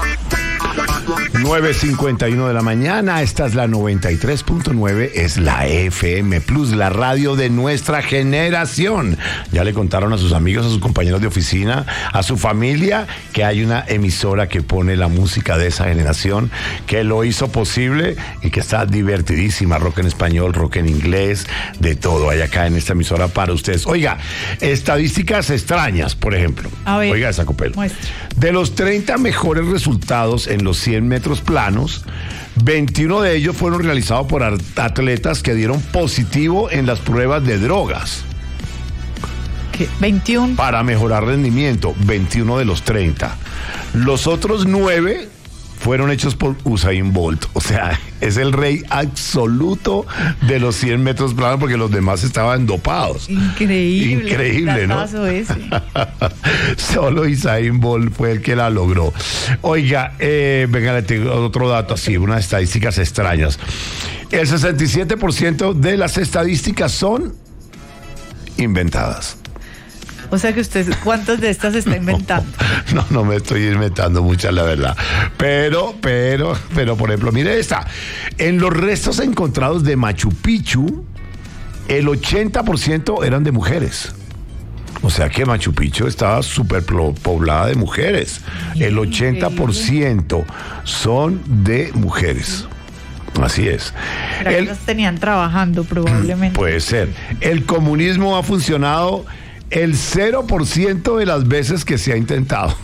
9:51 de la mañana, esta es la 93.9, es la FM Plus, la radio de nuestra generación. Ya le contaron a sus amigos, a sus compañeros de oficina, a su familia, que hay una emisora que pone la música de esa generación, que lo hizo posible y que está divertidísima, rock en español, rock en inglés, de todo hay acá en esta emisora para ustedes. Oiga, estadísticas extrañas, por ejemplo. A ver, oiga esa, Copelo. muestre. De los 30 mejores resultados en los 100 metros planos, 21 de ellos fueron realizados por atletas que dieron positivo en las pruebas de drogas. ¿Qué? 21. Para mejorar rendimiento, 21 de los 30. Los otros 9 fueron hechos por Usain Bolt. O sea, es el rey absoluto de los 100 metros planos porque los demás estaban dopados. Increíble, ¿no? Ese. Solo Usain Bolt fue el que la logró. Oiga, venga, le tengo otro dato así, unas estadísticas extrañas. El 67% de las estadísticas son inventadas. O sea que usted, ¿cuántas de estas está inventando? No me estoy inventando muchas, la verdad. Pero, por ejemplo, mire esta. En los restos encontrados de Machu Picchu, el 80% eran de mujeres. O sea que Machu Picchu estaba súper poblada de mujeres. El 80% son de mujeres. Así es. Pero las tenían trabajando probablemente. Puede ser. El comunismo ha funcionado el 0% de las veces que se ha intentado.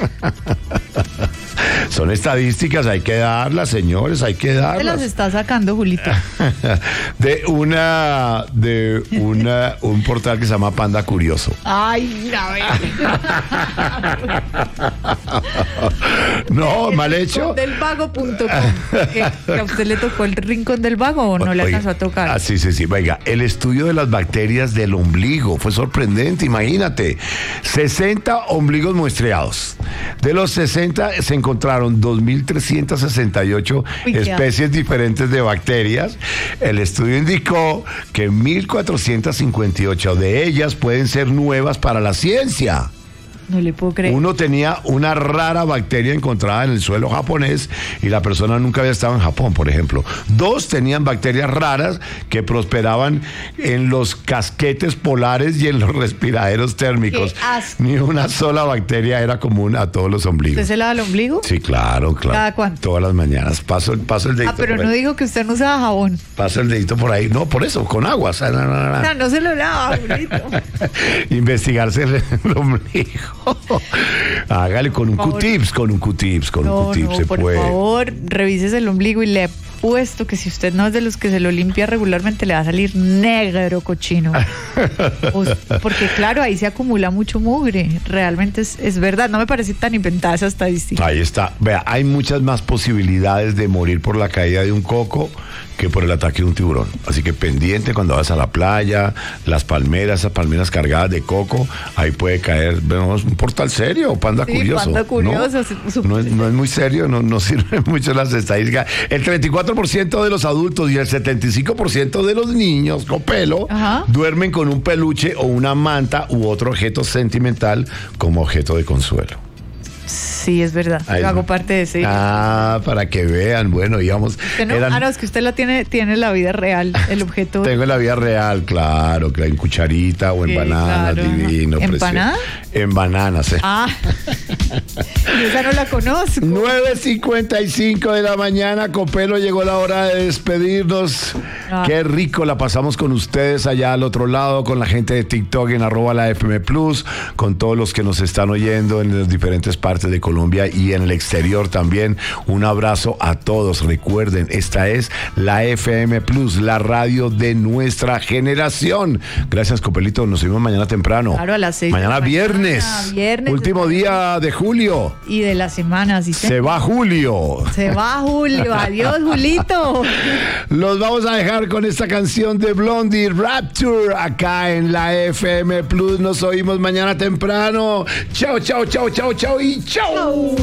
Son estadísticas, hay que darlas, señores, hay que darlas. ¿Te las está sacando, Julito? de un portal que se llama Panda Curioso. Ay, a ver. No, mal hecho. Delvago.com. ¿A usted le tocó el rincón del vago o no le alcanzó a tocar? Ah, sí. Venga, el estudio de las bacterias del ombligo fue sorprendente, imagínate. 60 ombligos muestreados. De los 60 se encontraron 2.368 especies diferentes de bacterias. El estudio indicó que 1.458 de ellas pueden ser nuevas para la ciencia. No le puedo creer. Uno tenía una rara bacteria encontrada en el suelo japonés y la persona nunca había estado en Japón, por ejemplo. 2 tenían bacterias raras que prosperaban en los casquetes polares y en los respiraderos térmicos. Ni una sola bacteria era común a todos los ombligos. ¿Usted se lava el ombligo? Sí, claro. ¿Cada cuánto? Todas las mañanas. Paso el dedito. Ah, pero por no ahí. dijo que usted no usaba jabón. Paso el dedito por ahí. No, por eso, con agua. No se lo lava, Julito. Investigarse el ombligo. Hágale con un Q-tips, con un Q-tips se puede. Por favor, revísese el ombligo y le apuesto que si usted no es de los que se lo limpia regularmente, le va a salir negro cochino. Porque claro, ahí se acumula mucho mugre. Realmente es verdad, no me parece tan inventada esa estadística. Ahí está. Vea, hay muchas más posibilidades de morir por la caída de un coco que por el ataque de un tiburón. Así que pendiente cuando vas a la playa, las palmeras, esas palmeras cargadas de coco, ahí puede caer, vemos un portal serio, Panda Curioso. Panda Curioso. No es muy serio, no sirven mucho las estadísticas. El 34% de los adultos y el 75% de los niños con pelo duermen con un peluche o una manta u otro objeto sentimental como objeto de consuelo. Sí, es verdad. Yo hago parte de ese. Para que vean. Bueno, digamos. No, es que usted la tiene la vida real, el objeto. Tengo en la vida real, claro, que en cucharita o en bananas, claro, divino. ¿En banana? En bananas, Esa no la conozco. 9:55 de la mañana, Copelo, llegó la hora de despedirnos. Qué rico la pasamos con ustedes allá al otro lado, con la gente de TikTok en @LaFM Plus, con todos los que nos están oyendo en las diferentes partes de Colombia y en el exterior también. Un abrazo a todos. Recuerden, esta es la FM Plus, la radio de nuestra generación. Gracias, Copelito. Nos vemos mañana temprano. Claro, a las 6. Mañana viernes. Último día de julio. Y de la semana, ¿sí? Se va Julio. Adiós, Julito. Los vamos a dejar con esta canción de Blondie, Rapture, acá en la FM Plus. Nos oímos mañana temprano. Chao y chao.